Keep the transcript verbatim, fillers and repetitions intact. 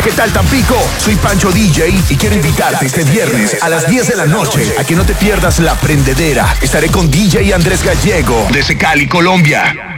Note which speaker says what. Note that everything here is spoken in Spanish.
Speaker 1: ¿Qué tal, Tampico? Soy Pancho D J y quiero invitarte este viernes a las diez de la noche a que no te pierdas La Prendedera. Estaré con D J Andrés Gallego desde Cali, Colombia.